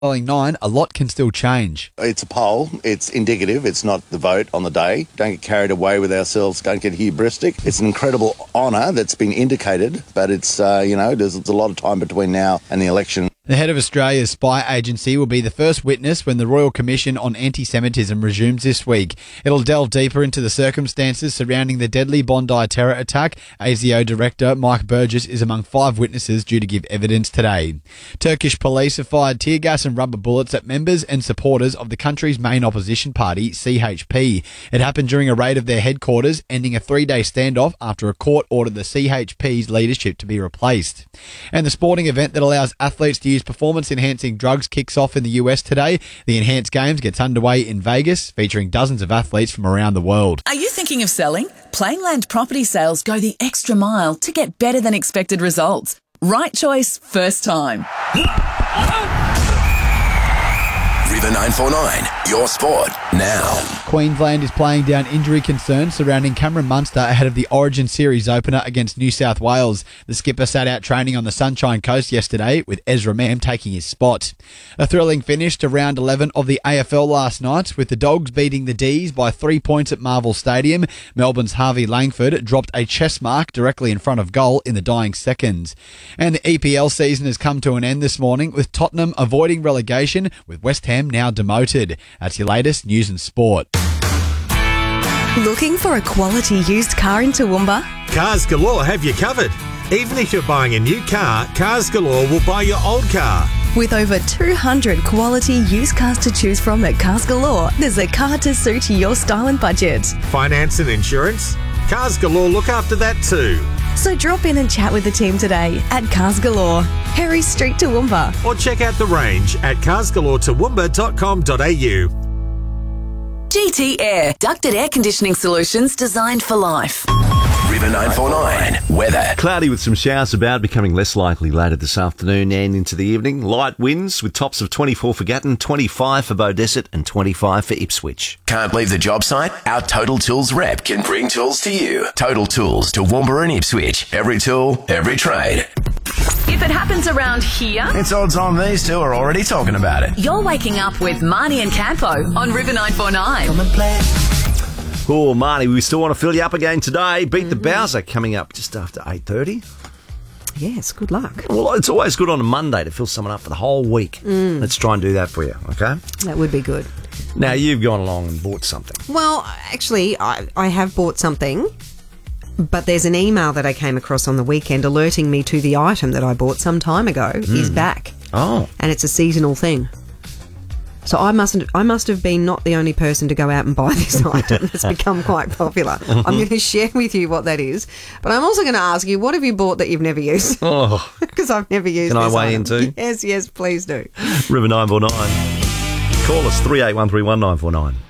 Following 9, a lot can still change. It's a poll. It's indicative. It's not the vote on the day. Don't get carried away with ourselves. Don't get hubristic. It's an incredible honour that's been indicated, but it's, there's a lot of time between now and the election. The head of Australia's spy agency will be the first witness when the Royal Commission on Anti-Semitism resumes this week. It'll delve deeper into the circumstances surrounding the deadly Bondi terror attack. ASIO Director Mike Burgess is among 5 witnesses due to give evidence today. Turkish police have fired tear gas and rubber bullets at members and supporters of the country's main opposition party, CHP. It happened during a raid of their headquarters, ending a 3-day standoff after a court ordered the CHP's leadership to be replaced. And the sporting event that allows athletes to use performance-enhancing drugs kicks off in the US today. The Enhanced Games gets underway in Vegas, featuring dozens of athletes from around the world. Are you thinking of selling? Plainland Property Sales go the extra mile to get better than expected results. Right choice, first time. River 949, your sport now. Queensland is playing down injury concerns surrounding Cameron Munster ahead of the Origin Series opener against New South Wales. The skipper sat out training on the Sunshine Coast yesterday, with Ezra Mam taking his spot. A thrilling finish to round 11 of the AFL last night, with the Dogs beating the D's by 3 points at Marvel Stadium. Melbourne's Harvey Langford dropped a chest mark directly in front of goal in the dying seconds. And the EPL season has come to an end this morning, with Tottenham avoiding relegation, with West Ham now demoted. That's your latest news and sport. Looking for a quality used car in Toowoomba? Cars Galore have you covered. Even if you're buying a new car, Cars Galore will buy your old car. With over 200 quality used cars to choose from at Cars Galore, there's a car to suit your style and budget. Finance and insurance? Cars Galore look after that too. So drop in and chat with the team today at Cars Galore, Harry Street, Toowoomba. Or check out the range at carsgaloretoowoomba.com.au. GT Air, ducted air conditioning solutions designed for life. River 949, weather. Cloudy with some showers about, becoming less likely later this afternoon and into the evening. Light winds with tops of 24 for Gatton, 25 for Beaudesert and 25 for Ipswich. Can't leave the job site? Our Total Tools rep can bring tools to you. Total Tools to Toowoomba and Ipswich. Every tool, every trade. If it happens around here, It's odds on these two are already talking about it. you're waking up with Marnie and Campo on River 949. Come and play. Oh, Marnie, we still want to fill you up again today. Beat the Bowser coming up just after 8:30. Yes, good luck. Well, it's always good on a Monday to fill someone up for the whole week. Let's try and do that for you, okay? That would be good. Now, you've gone along and bought something. Well, actually, I have bought something, but there's an email that I came across on the weekend alerting me to the item that I bought some time ago is back. Oh. And it's a seasonal thing. So I must have been not the only person to go out and buy this item. It's become quite popular. I'm going to share with you what that is, but I'm also going to ask you, what have you bought that you've never used? Oh. Because I've never used Can I this weigh item. in too? Yes, please do. River 949. Call us 38131949.